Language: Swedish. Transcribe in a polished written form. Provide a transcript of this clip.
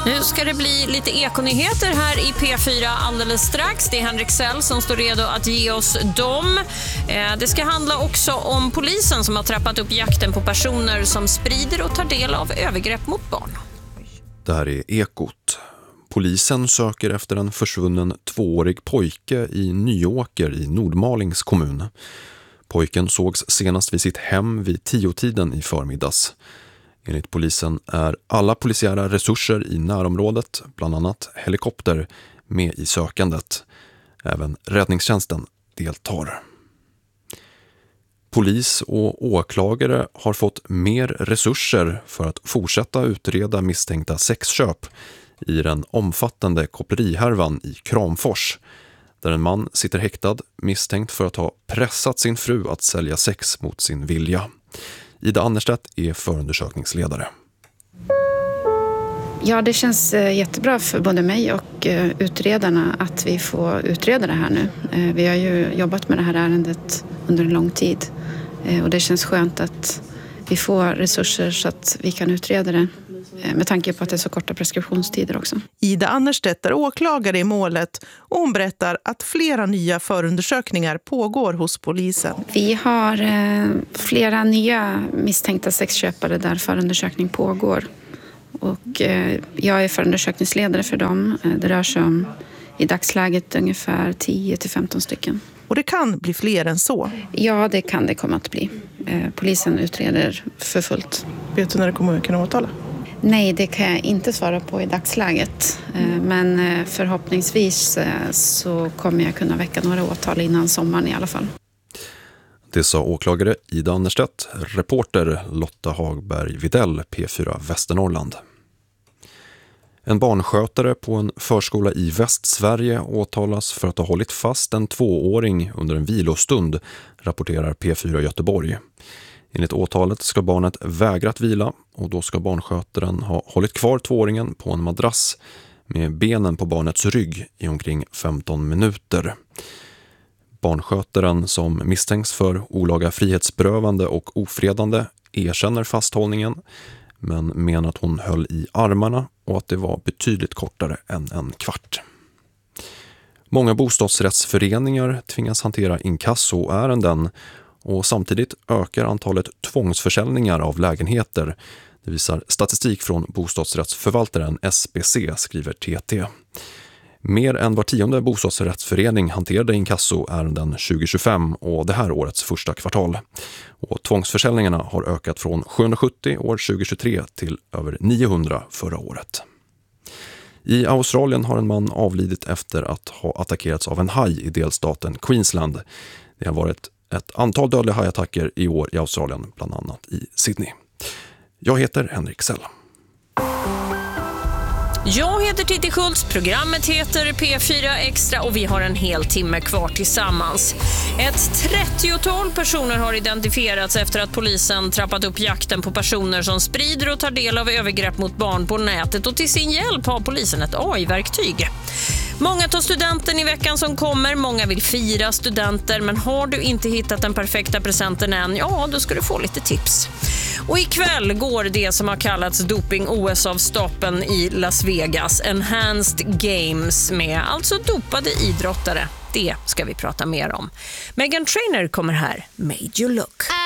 Nu ska det bli lite ekonyheter här i P4 alldeles strax. Det är Henrik Sell som står redo att ge oss dem. Det ska handla också om polisen som har trappat upp jakten på personer som sprider och tar del av övergrepp mot barn. Det här är Ekot. Polisen söker efter en försvunnen 2-årig pojke i Nyåker i Nordmalings kommun. Pojken sågs senast vid sitt hem vid 10-tiden i förmiddags. Enligt polisen är alla polisiära resurser i närområdet, bland annat helikopter, med i sökandet. Även räddningstjänsten deltar. Polis och åklagare har fått mer resurser för att fortsätta utreda misstänkta sexköp i den omfattande kopplerihärvan i Kramfors, där en man sitter häktad misstänkt för att ha pressat sin fru att sälja sex mot sin vilja. Ida Annerstedt är förundersökningsledare. Ja, det känns jättebra för både mig och utredarna att vi får utreda det här nu. Vi har ju jobbat med det här ärendet under en lång tid och det känns skönt att vi får resurser så att vi kan utreda det. Med tanke på att det är så korta preskriptionstider också. Ida Annerstedt är åklagare i målet och hon berättar att flera nya förundersökningar pågår hos polisen. Vi har flera nya misstänkta sexköpare där förundersökning pågår. Och jag är förundersökningsledare för dem. Det rör sig om i dagsläget ungefär 10-15 stycken. Och det kan bli fler än så? Ja, det kan det komma att bli. Polisen utreder för fullt. Vet du när det kommer att kunna åtala? Nej, det kan jag inte svara på i dagsläget. Men förhoppningsvis så kommer jag kunna väcka några åtal innan sommaren i alla fall. Det sa åklagare Ida Annerstedt, reporter Lotta Hagberg-Videll, P4 Västernorrland. En barnskötare på en förskola i Västsverige åtalas för att ha hållit fast en 2-åring under en vilostund, rapporterar P4 Göteborg. Enligt åtalet ska barnet vägrat vila och då ska barnskötaren ha hållit kvar 2-åringen på en madrass med benen på barnets rygg i omkring 15 minuter. Barnskötaren som misstänks för olaga frihetsberövande och ofredande erkänner fasthållningen men menar att hon höll i armarna och att det var betydligt kortare än en kvart. Många bostadsrättsföreningar tvingas hantera inkassoärenden och samtidigt ökar antalet tvångsförsäljningar av lägenheter. Det visar statistik från bostadsrättsförvaltaren SBC, skriver TT. Mer än var 10:e bostadsrättsförening hanterade inkassoärenden 2025 och det här årets första kvartal. Och tvångsförsäljningarna har ökat från 770 år 2023 till över 900 förra året. I Australien har en man avlidit efter att ha attackerats av en haj i delstaten Queensland. Det har varit ett antal dödliga hajattacker i år i Australien, bland annat i Sydney. Jag heter Henrik Sell. Jag heter Titti Schultz, programmet heter P4 Extra och vi har en hel timme kvar tillsammans. Ett 30-tal personer har identifierats efter att polisen trappat upp jakten på personer som sprider och tar del av övergrepp mot barn på nätet, och till sin hjälp har polisen ett AI-verktyg. Många tar studenten i veckan som kommer, många vill fira studenter, men har du inte hittat den perfekta presenten än, ja då ska du få lite tips. Och ikväll går det som har kallats doping-OS av stapeln i Las Vegas, Enhanced Games, med alltså dopade idrottare. Det ska vi prata mer om. Meghan Trainor kommer här, Made You Look.